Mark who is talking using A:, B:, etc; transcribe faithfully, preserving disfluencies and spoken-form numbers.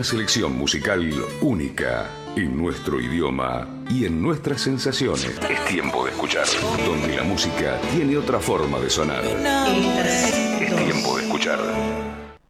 A: selección musical única en nuestro idioma y en nuestras sensaciones. Es tiempo de escuchar, donde la música tiene otra forma de sonar. Es tiempo de escuchar.